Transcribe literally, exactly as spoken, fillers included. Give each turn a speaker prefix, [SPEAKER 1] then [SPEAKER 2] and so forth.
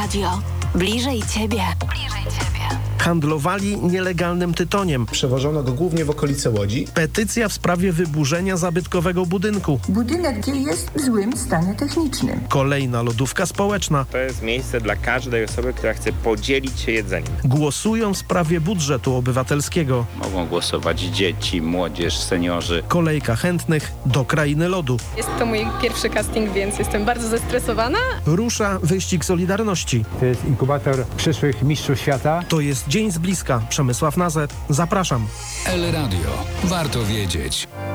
[SPEAKER 1] Radio. Bliżej Ciebie. Bliżej Ciebie.
[SPEAKER 2] Handlowali nielegalnym tytoniem.
[SPEAKER 3] Przewożono go głównie w okolice Łodzi.
[SPEAKER 2] Petycja w sprawie wyburzenia zabytkowego budynku.
[SPEAKER 4] Budynek jest w złym stanie technicznym.
[SPEAKER 2] Kolejna lodówka społeczna.
[SPEAKER 5] To jest miejsce dla każdej osoby, która chce podzielić się jedzeniem.
[SPEAKER 2] Głosują w sprawie budżetu obywatelskiego.
[SPEAKER 6] Mogą głosować dzieci, młodzież, seniorzy.
[SPEAKER 2] Kolejka chętnych do krainy lodu.
[SPEAKER 7] Jest to mój pierwszy casting, więc jestem bardzo zestresowana.
[SPEAKER 2] Rusza wyścig Solidarności.
[SPEAKER 8] To jest inkubator przyszłych mistrzów świata.
[SPEAKER 2] To jest Dzień z bliska. Przemysław Nazet. Zapraszam.
[SPEAKER 9] El Radio. Warto wiedzieć.